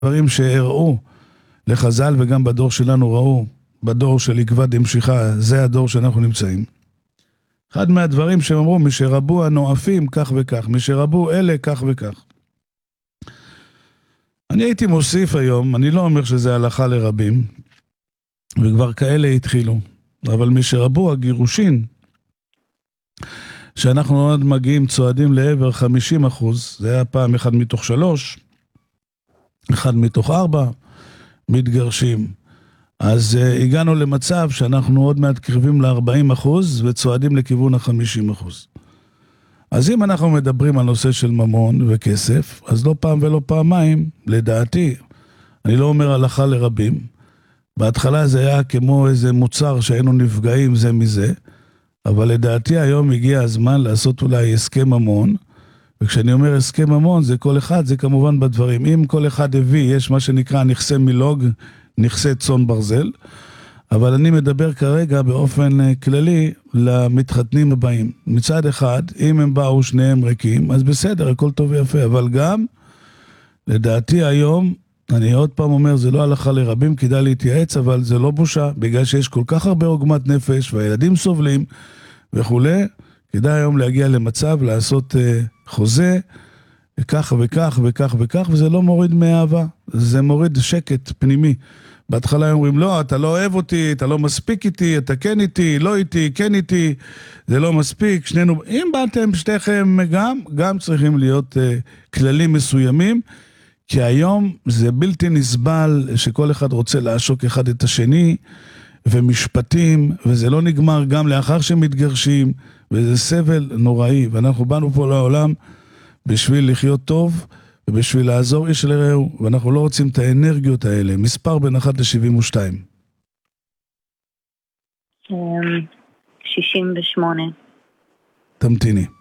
דברים שהראו לחז"ל וגם בדור שלנו ראו, בדור של עקבא דמשיחא, זה הדור שאנחנו נמצאים. אחד מהדברים שהם אמרו, משרבו הנואפים כך וכך, משרבו אלה כך וכך. אני הייתי מוסיף היום, אני לא אומר שזה הלכה לרבים, וכבר כאלה התחילו, אבל משרבו הגירושין, שאנחנו עוד מגיעים צועדים לעבר 50%, זה היה פעם 1 מתוך 3, 1 מתוך 4, מתגרשים. אז הגענו למצב שאנחנו עוד מעט קרבים ל-40% וצועדים לכיוון ה-50%. אז אם אנחנו מדברים על נושא של ממון וכסף, אז לא פעם ולא פעמיים, לדעתי, אני לא אומר הלכה לרבים, בהתחלה זה היה כמו איזה מוצר שהיינו נפגעים זה מזה, אבל לדעתי היום הגיע הזמן לעשות אולי הסכם ממון, וכשאני אומר הסכם ממון זה כל אחד, זה כמובן בדברים. אם כל אחד הביא, יש מה שנקרא נכסי מילוג, נכסי צאן ברזל, אבל אני מדבר כרגע באופן כללי למתחתנים הבאים. מצד אחד, אם הם באו שניהם ריקים, אז בסדר, הכל טוב ויפה, אבל גם, לדעתי היום, אני עוד פעם אומר, זה לא הלכה לרבים, כדאי להתייעץ, אבל זה לא בושה, בגלל שיש כל כך הרבה עוגמת נפש, והילדים סובלים וכו', כדאי היום להגיע למצב, לעשות חוזה, כך וכך וכך וכך, וזה לא מוריד מאהבה, זה מוריד שקט פנימי. בהתחלה הם אומרים, לא, אתה לא אוהב אותי, אתה לא מספיק איתי, אתה כן איתי, לא איתי, כן איתי, זה לא מספיק, שנינו, אם באתם שתיכם גם צריכים להיות כללים מסוימים, כי היום זה בלתי נסבל שכל אחד רוצה לעשוק אחד את השני, ומשפטים, וזה לא נגמר גם לאחר שמתגרשים, וזה סבל נוראי, ואנחנו באנו פה לעולם בשביל לחיות טוב, ובשביל לעזור איש לרעהו, ואנחנו לא רוצים את האנרגיות האלה. מספר בין 1 ל-72. 68. תמתיני.